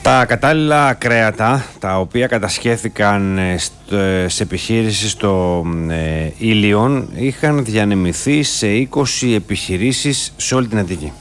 Τα κατάλληλα κρέατα, τα οποία κατασχέθηκαν σε επιχείρηση στο Ήλιον, είχαν διανεμηθεί σε 20 επιχειρήσεις σε όλη την Αττική.